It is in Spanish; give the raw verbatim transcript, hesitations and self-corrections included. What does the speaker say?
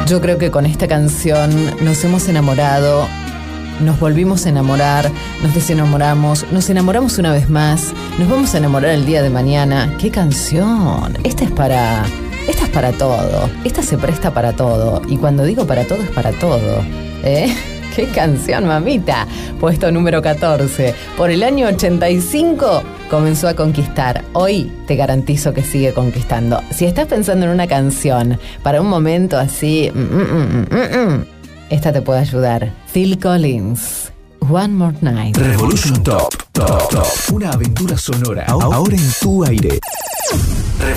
Yo creo que con esta canción nos hemos enamorado, nos volvimos a enamorar, nos desenamoramos, nos enamoramos una vez más, nos vamos a enamorar el día de mañana. ¡Qué canción! Esta es para... Esta es para todo, esta se presta para todo. Y cuando digo para todo, es para todo. ¿Eh? ¡Qué canción, mamita! Puesto número catorce. Por el año ochenta y cinco comenzó a conquistar. Hoy te garantizo que sigue conquistando. Si estás pensando en una canción para un momento así, mm, mm, mm, mm, esta te puede ayudar. Phil Collins, One More Night. Revolution Top, Top, Top. Una aventura sonora. Ahora en tu aire.